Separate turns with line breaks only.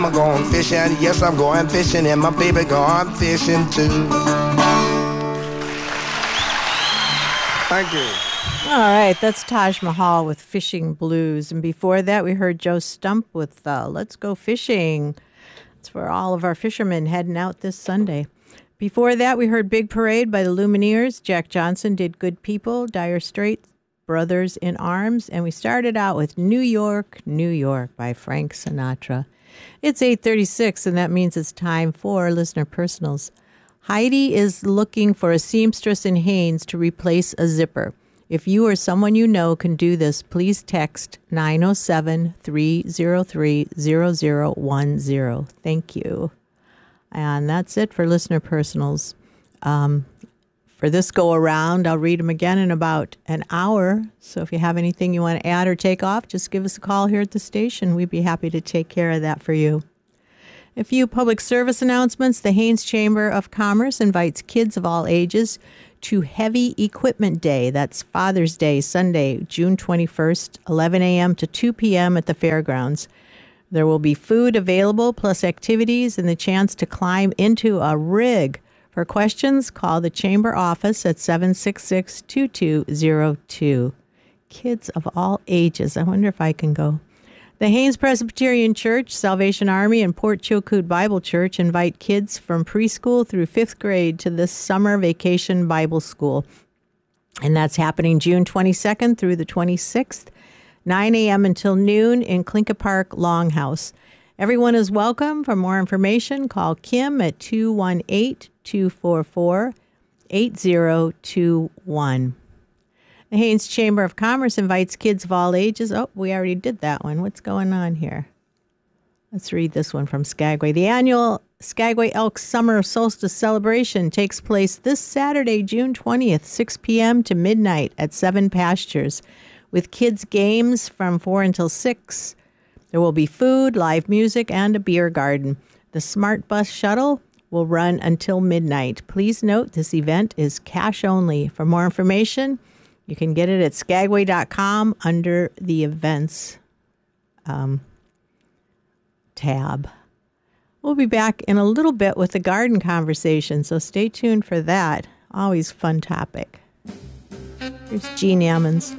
I'm going fishing, yes, I'm going fishing, and my baby going fishing too. Thank you.
All right, that's Taj Mahal with Fishing Blues. And before that, we heard Joe Stump with Let's Go Fishing. It's for all of our fishermen heading out this Sunday. Before that, we heard Big Parade by the Lumineers. Jack Johnson did Good People, Dire Straits, Brothers in Arms. And we started out with New York, New York by Frank Sinatra. It's 8:36, and that means it's time for Listener Personals. Heidi is looking for a seamstress in Haines to replace a zipper. If you or someone you know can do this, please text 907-303-0010. Thank you. And that's it for Listener Personals. For this go-around, I'll read them again in about an hour. So if you have anything you want to add or take off, just give us a call here at the station. We'd be happy to take care of that for you. A few public service announcements. The Haines Chamber of Commerce invites kids of all ages to Heavy Equipment Day. That's Father's Day, Sunday, June 21st, 11 a.m. to 2 p.m. at the fairgrounds. There will be food available, plus activities and the chance to climb into a rig. For questions, call the Chamber office at 766-2202. Kids of all ages. I wonder if I can go. The Haines Presbyterian Church, Salvation Army, and Port Chilkoot Bible Church invite kids from preschool through 5th grade to this summer vacation Bible school. And that's happening June 22nd through the 26th, 9 a.m. until noon in Clinca Park Longhouse. Everyone is welcome. For more information, call Kim at 218-244-8021. The Haines Chamber of Commerce invites kids of all ages. Oh, we already did that one. What's going on here? Let's read this one from Skagway. The annual Skagway Elks Summer Solstice Celebration takes place this Saturday, June 20th, 6 p.m. to midnight at Seven Pastures, with kids' games from 4 until 6. There will be food, live music, and a beer garden. The Smart Bus Shuttle will run until midnight. Please note this event is cash only. For more information, you can get it at skagway.com under the events tab. We'll be back in a little bit with the garden conversation, so stay tuned for that. Always fun topic. Here's Gene Ammons.